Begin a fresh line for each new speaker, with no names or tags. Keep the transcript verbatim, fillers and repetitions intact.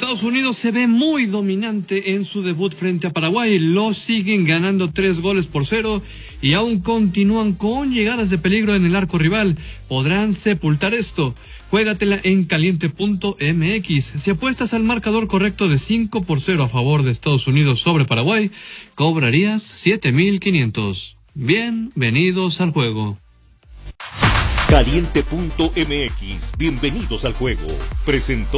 Estados Unidos se ve muy dominante en su debut frente a Paraguay. Los siguen ganando tres goles por cero y aún continúan con llegadas de peligro en el arco rival. ¿Podrán sepultar esto? Juégatela en caliente punto m x. Si apuestas al marcador correcto de cinco por cero a favor de Estados Unidos sobre Paraguay, cobrarías siete mil quinientos. Bienvenidos al juego.
caliente punto m x. Bienvenidos al juego. Presentó